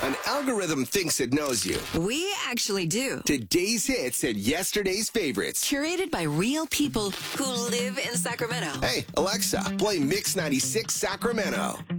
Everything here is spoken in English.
An algorithm thinks it knows you. We actually do. Today's hits and yesterday's favorites. Curated by real people who live in Sacramento. Hey, Alexa, play Mix 96 Sacramento.